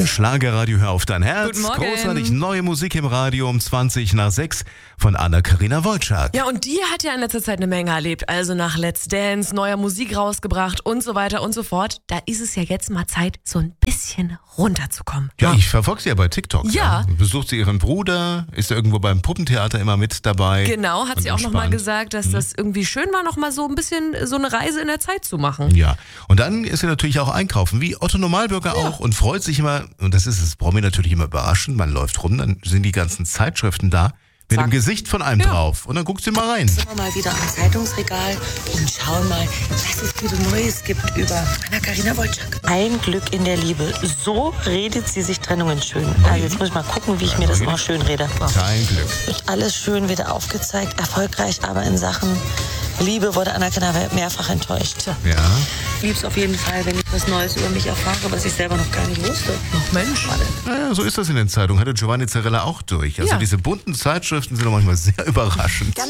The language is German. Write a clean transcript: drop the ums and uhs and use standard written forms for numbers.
Ihr Schlagerradio, hör auf dein Herz. Guten Morgen. Großartig neue Musik im Radio um 20:06 von Anna-Karina Wojcik. Ja, und die hat ja in letzter Zeit eine Menge erlebt. Also nach Let's Dance, neuer Musik rausgebracht und so weiter und so fort. Da ist es ja jetzt mal Zeit, so ein bisschen runterzukommen. Ja, ich verfolge sie ja bei TikTok. Ja. Besucht sie ihren Bruder, ist irgendwo beim Puppentheater immer mit dabei. Genau, hat Und sie auch nochmal entspannt. gesagt, dass das irgendwie schön war, nochmal so ein bisschen so eine Reise in der Zeit zu machen. Ja, und dann ist sie natürlich auch einkaufen, wie Otto Normalbürger auch, und freut sich immer, und das ist das Promi natürlich immer überraschend, man läuft rum, dann sind die ganzen Zeitschriften da mit Zack. dem Gesicht von einem drauf und dann guckst du mal rein. Sind wir mal wieder am Zeitungsregal und schauen mal, was es wieder Neues gibt über Anna-Karina Wojcik. Ein Glück in der Liebe. So redet sie sich Trennungen schön. Also jetzt muss ich mal gucken, wie ich mir das noch schön rede. Kein Glück. Wird alles schön wieder aufgezeigt, erfolgreich, aber in Sachen Liebe wurde Anna-Karina mehrfach enttäuscht. Ja. Ich lieb's auf jeden Fall, wenn ich was Neues über mich erfahre, was ich selber noch gar nicht wusste. Ach Mensch. Naja, so ist das in den Zeitungen. Hatte Giovanni Zarella auch durch. Also Ja. diese bunten Zeitschriften sind doch manchmal sehr überraschend.